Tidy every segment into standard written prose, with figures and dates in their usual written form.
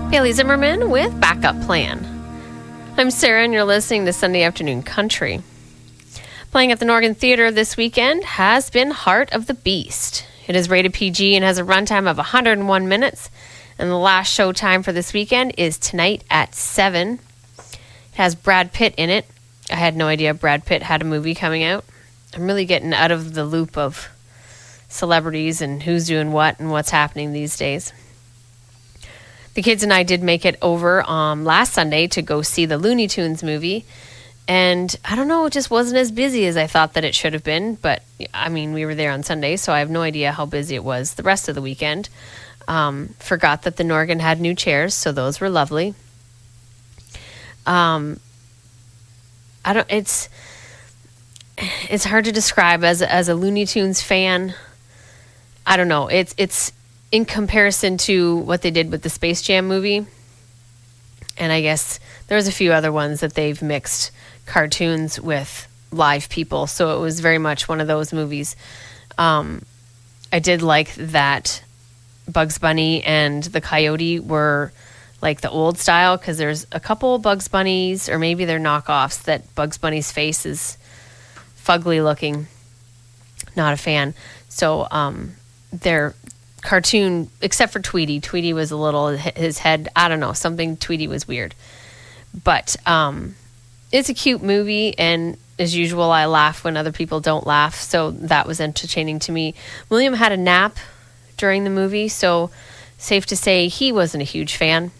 Bailey Zimmerman with Backup Plan. I'm Sarah, and you're listening to Sunday Afternoon Country. Playing at the Norgan Theatre this weekend has been Heart of the Beast. It is rated PG and has a runtime of 101 minutes, and the last show time for this weekend is tonight at 7. It has Brad Pitt in it. I had no idea Brad Pitt had a movie coming out. I'm really getting out of the loop of celebrities and who's doing what and what's happening these days. The kids and I did make it over last Sunday to go see the Looney Tunes movie. And I don't know, it just wasn't as busy as I thought that it should have been. But, I mean, we were there on Sunday, so I have no idea how busy it was the rest of the weekend. Forgot that the Norgan had new chairs, so those were lovely. It's hard to describe as a Looney Tunes fan. I don't know. It's in comparison to what they did with the Space Jam movie. And I guess there's a few other ones that they've mixed cartoons with live people. So it was very much one of those movies. I did like that Bugs Bunny and the Coyote were like the old style, because there's a couple Bugs Bunnies, or maybe they're knockoffs, that Bugs Bunny's face is fugly looking. Not a fan. So they're cartoon, except for Tweety. Tweety was a little, his head, I don't know, something, Tweety was weird. But it's a cute movie, and as usual, I laugh when other people don't laugh, so that was entertaining to me. William had a nap during the movie, so safe to say he wasn't a huge fan.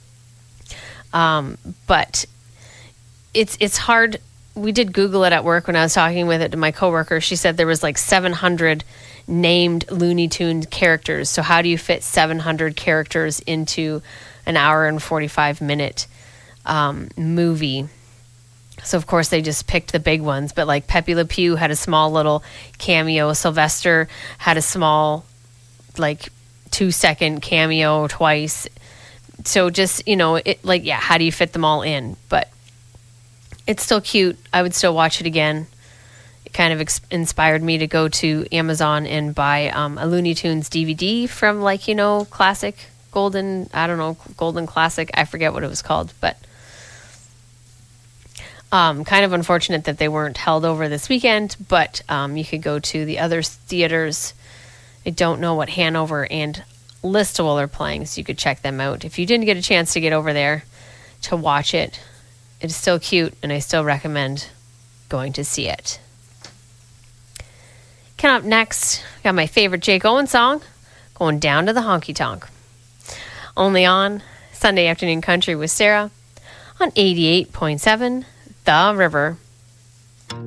But it's hard. We did Google it at work when I was talking with it to my coworker. She said there was like 700 named Looney Tunes characters. So how do you fit 700 characters into an hour and 45-minute movie? So, of course, they just picked the big ones. But, like, Pepe Le Pew had a small little cameo. Sylvester had a small, like, 2-second cameo twice. So just, how do you fit them all in? But it's still cute. I would still watch it again. It kind of inspired me to go to Amazon and buy a Looney Tunes DVD from, classic, golden classic. I forget what it was called. But kind of unfortunate that they weren't held over this weekend. But you could go to the other theaters. I don't know what Hanover and Listowel are playing, so you could check them out. If you didn't get a chance to get over there to watch it, it is still cute, and I still recommend going to see it. Coming up next, got my favorite Jake Owen song, Going Down to the Honky Tonk. Only on Sunday Afternoon Country with Sarah on 88.7 The River.